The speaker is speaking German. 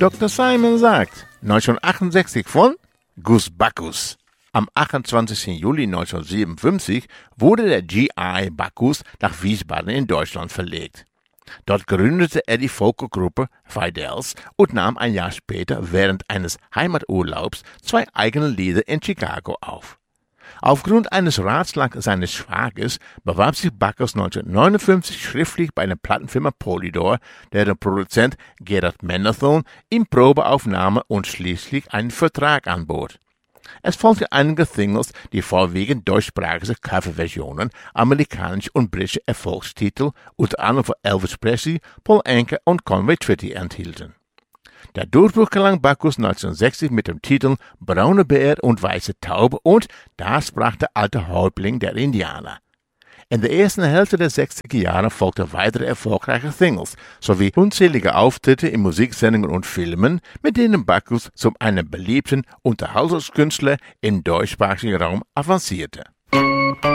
Dr. Simon sagt, 1968 von Gus Bacchus. Am 28. Juli 1957 wurde der G.I. Bacchus nach Wiesbaden in Deutschland verlegt. Dort gründete er die Folkgruppe Fidels und nahm ein Jahr später während eines Heimaturlaubs 2 eigene Lieder in Chicago auf. Aufgrund eines Ratschlags seines Schwagers bewarb sich Bacchus 1959 schriftlich bei der Plattenfirma Polydor, deren Produzent Gerard Mendelsohn ihm Probeaufnahme und schließlich einen Vertrag anbot. Es folgten einige Singles, die vorwiegend deutschsprachige Coverversionen, amerikanische und britische Erfolgstitel, unter anderem von Elvis Presley, Paul Anka und Conway Twitty enthielten. Der Durchbruch gelang Bacchus 1960 mit dem Titel Braune Bär und Weiße Taube und Da sprach der alte Häuptling der Indianer. In der ersten Hälfte der 60er Jahre folgten weitere erfolgreiche Singles sowie unzählige Auftritte in Musiksendungen und Filmen, mit denen Bacchus zu einem beliebten Unterhaltungskünstler im deutschsprachigen Raum avancierte.